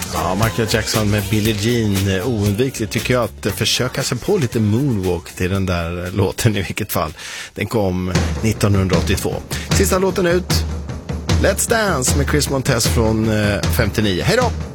Ja, Michael Jackson med Billie Jean. Oundvikligt tycker jag att försöka sig på lite moonwalk till den där låten i vilket fall. Den kom 1982. Sista låten ut. Let's Dance med Chris Montez från 59. Hej då!